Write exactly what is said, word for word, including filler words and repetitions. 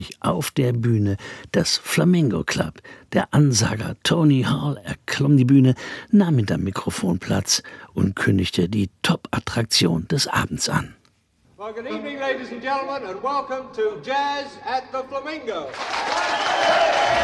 Auf der Bühne das Flamingo Club. Der Ansager Tony Hall erklomm die Bühne, nahm hinterm Mikrofon Platz und kündigte die Top-Attraktion des Abends an. Well, good evening, ladies and gentlemen, and welcome to Jazz at the Flamingo.